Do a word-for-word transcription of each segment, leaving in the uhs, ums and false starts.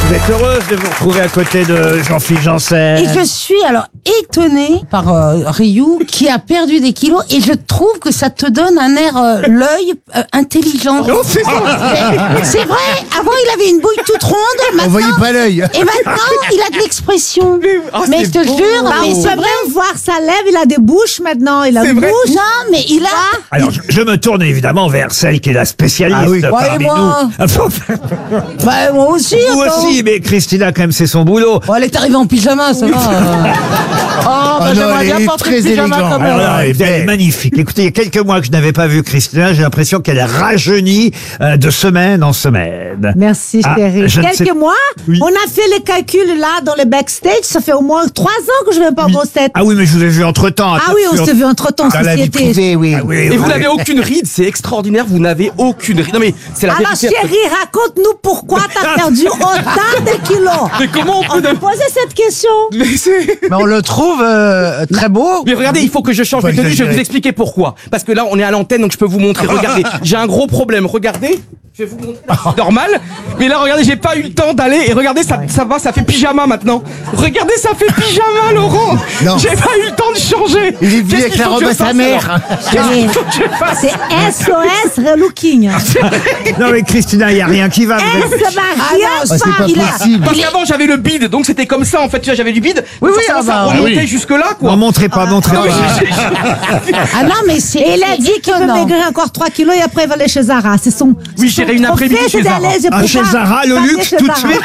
Vous êtes heureuse de vous retrouver à côté de Jean-Philippe Janssen. Et je suis alors étonnée par euh, Ryu qui a perdu des kilos et je trouve que ça te donne un air euh, l'œil euh, intelligent. Oh, c'est ça. Mais c'est vrai, avant il avait une bouille toute ronde, On maintenant, voyait pas l'œil. et maintenant il a de l'expression. Mais, oh, mais c'est je te beau. jure, Bah, mais on c'est peut vrai. même voir sa lèvre, il a des bouches maintenant, il a C'est une vrai. bouche. Non, mais il a. Alors, je, je me tourne évidemment vers celle qui est la spécialiste Ah oui. Ouais, parmi et moi nous. Bah, moi aussi. Vous attends. aussi, mais Christina, quand même, c'est son boulot. Bon, elle est arrivée en pyjama, ça va. Oh, bah, non, j'aimerais elle bien est porter très le pyjama élégante. comme Alors elle. là, elle est belle. magnifique. Écoutez, il y a quelques mois que je n'avais pas vu Christina, j'ai l'impression qu'elle est rajeunie euh, de semaine en semaine. Merci Ah, chérie. je ne Quelques sais- mois, Oui. on a fait les calculs là dans le backstage, ça fait au moins trois ans que je ne vais pas en grosse tête. Ah oui, mais je vous ai vu entre-temps. Ah oui, on s'est vu entre temps, Dans la vie société. privée, oui. Ah oui, Et oui. vous n'avez aucune ride, c'est extraordinaire, vous n'avez aucune ride. Non mais c'est la Alors vérité. chérie, raconte-nous pourquoi t'as perdu autant de kilos. Mais comment on On peut... peut poser cette question. Mais, c'est- Mais on le trouve euh, très beau. mais regardez, il faut que je change Faut de tenue, je vais exagérer. vous expliquer pourquoi. Parce que là, on est à l'antenne, donc je peux vous montrer. Regardez, j'ai un gros problème, regardez. Je vais vous montrer, là, c'est normal. Mais là, regardez, j'ai pas eu le temps d'aller. Et regardez, ça, ça va, ça fait pyjama maintenant. Regardez, ça fait pyjama, Laurent. Non. J'ai pas eu le temps de changer. Il est venu Qu'est-ce avec qu'il la faut robe que à je sa fasse, mère. alors Qu'est-ce qu'il faut que je fasse C'est S O S relooking. Non mais Christina, il n'y a rien qui va. vous Elle êtes- se va Ah rien non, Ah, c'est faire. pas il a- possible. Parce qu'avant j'avais le bide, donc c'était comme ça en fait, tu vois, j'avais du bide. Oui, oui, forcément, ah ça bah, remontait oui. jusque là quoi. Non, montrez pas, montrez Non, pas. mais j'ai- j'ai- Ah non, mais c'est. Et il a dit qu'il veut étonnant. maigrir encore trois kilos et après il va aller chez Zara. C'est son. Oui, son j'irai une trophée, après-midi c'est chez Zara. d'aller, je Ah, peux chez pas Zara, le aller luxe, chez tout de Zara. suite.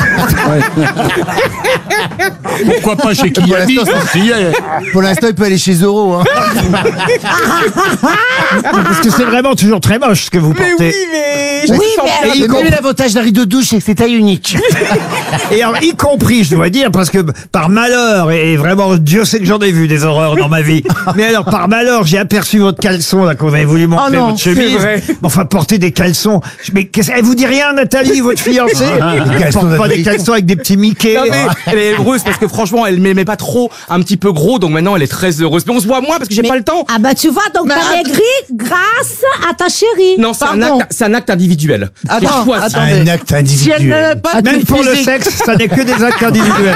Pourquoi pas chez Pour Kiabi l'instant, c'est- Pour l'instant, il peut aller chez Zoro. Hein. Parce que c'est vraiment toujours très moche ce que vous Mais portez. oui, mais Oui, je sens mais bien. Et il l'avantage d'un rideau de douche, c'est que c'est taille unique. Et alors, y compris, je dois dire, parce que par malheur, et vraiment, Dieu sait que j'en ai vu des horreurs dans ma vie, mais alors, par malheur, j'ai aperçu votre caleçon, là, qu'on avait voulu montrer, Oh non, votre chemise. c'est vrai. Enfin, porter des caleçons. Mais qu'est-ce- elle vous dit rien, Nathalie, votre fiancée? Elle caleçons porte pas des d'Amérique. caleçons avec des petits Mickey. Non, mais elle est heureuse parce que franchement elle m'aimait pas trop, un petit peu gros, donc maintenant elle est très heureuse. Mais on se voit moins parce que j'ai pas le temps. Ah bah tu vois, donc Mais t'as att- maigri grâce à ta chérie. Non, c'est un Pardon. acte, c'est un acte individuel. Attends, Et choisi. attendez. Un acte Si elle individuel. n'avait pas de Même pour le physique, sexe, ça n'est que des actes individuels.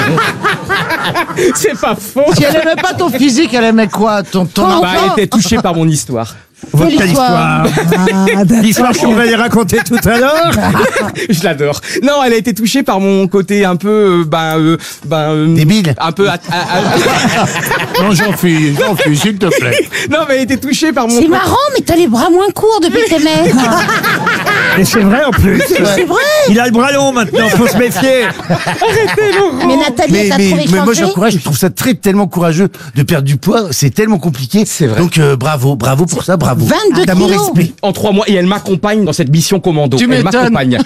C'est pas faux. si elle aimait pas ton physique, elle aimait quoi? Ton, ton Bah, enfant? elle était touchée par mon histoire. Votre Quelle quelle histoire histoire? Ah, d'accord. L'histoire qu'on va les raconter tout à l'heure. Je l'adore. Non, elle a été touchée par mon côté un peu, euh, ben, euh, ben, euh, Débile. un peu. at- à- à- Non, Jean-Philippe, Jean-Philippe, s'il te plaît. non, mais elle a été touchée par mon. C'est côté- marrant, mais t'as les bras moins courts depuis que t'es maigre. Et c'est vrai en plus. C'est vrai. Il a le bras long maintenant, faut se méfier. Mais Nathalie, Mais, t'as mais, trouvé mais moi, changer j'encourage, je trouve ça très, tellement courageux de perdre du poids. C'est tellement compliqué. C'est vrai. Donc, euh, bravo, bravo pour ça, bravo. vingt-deux T'as mon kilos. respect. En trois mois, et elle m'accompagne dans cette mission commando. Tu elle m'étonnes. m'accompagne.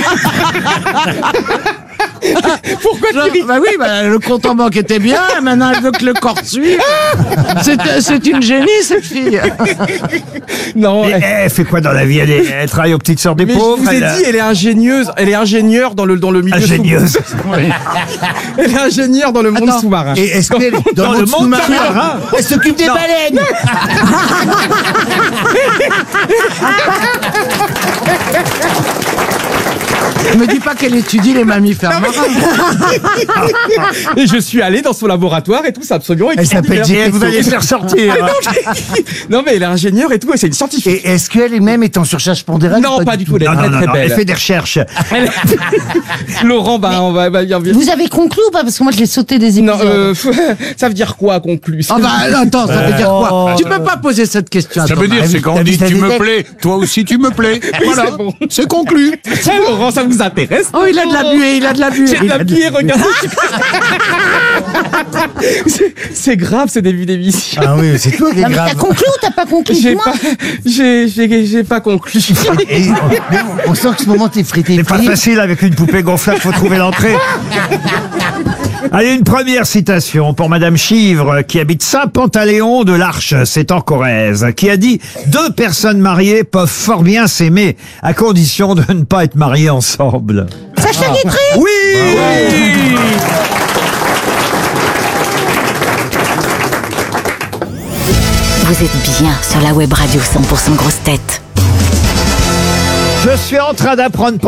Pourquoi tu ris? Bah oui, bah, le compte en banque était bien, maintenant elle veut que le corps suive. C'est, c'est une génie, cette fille. Non. Et elle- elle fait quoi dans la vie? Elle, est- elle travaille aux petites sœurs des Mais pauvres. je vous ai elle- dit, elle est ingénieuse. Elle est ingénieure dans le dans le milieu Ingénieuse. sous-marin. Elle est ingénieure dans le monde Attends. sous-marin. Et est-ce qu'elle, dans, Dans le le monde monde sous-marin, sous-marin. elle s'occupe des Non. baleines? Me dis pas qu'elle étudie les mammifères marins. Et je suis allé dans son laboratoire et tout, c'est absolument Elle s'appelle extraordinaire. Et vous allez faire sortir. Non, mais elle est ingénieure et tout, et c'est une scientifique. Et est-ce qu'elle-même est en surcharge pondérale? Non, pas du tout, elle est Non, très non, non, très non, belle. elle fait des recherches. Elle- Laurent, bah, on va, bah, bien, bien. Vous avez conclu ou pas? Parce que moi, je l'ai sauté des épisodes. Non, euh, ça veut dire quoi, conclu? Ah bah attends, ça veut dire quoi? Tu peux pas poser cette question à Ça ton veut dire, mari. c'est quand t'as on vu dit sa tu me défaite plais, toi aussi tu me plais. Voilà, c'est bon. c'est conclu. Ça, Laurent, ça vous intéresse? Oh, il a de la buée, il a de la buée. J'ai de la bière, regardez. C'est- C'est grave, ce début d'émission. Ah oui, c'est toi qui est Non, mais t'as grave. conclu ou t'as pas conclu? J'ai Dis-moi. pas, j'ai, j'ai, j'ai pas conclu. Et on, mais on- on sent que ce moment t'es frité. C'est pas facile avec une poupée gonflable, faut trouver l'entrée. Allez, une première citation pour Madame Chivre, qui habite Saint-Pantaléon de l'Arche, c'est en Corrèze, qui a dit « Deux personnes mariées peuvent fort bien s'aimer, à condition de ne pas être mariées ensemble. Sacha Guitry » Oui, Vous êtes bien sur la web radio cent pour cent grosse tête. Je suis en train d'apprendre